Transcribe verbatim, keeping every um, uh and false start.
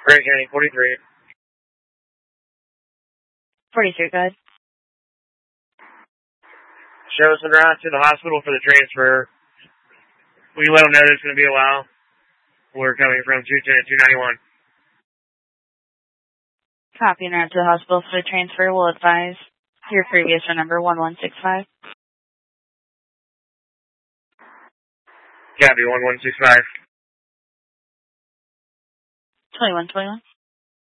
Grand County, forty-three. forty-three, go ahead. Show us en route to the hospital for the transfer. We let them know there's going to be a while. We're coming from two ten to two ninety-one. Copy, en route to the hospital for the transfer. We'll advise your previous phone number, one one six five. Copy, one one six five. twenty-one twenty-one.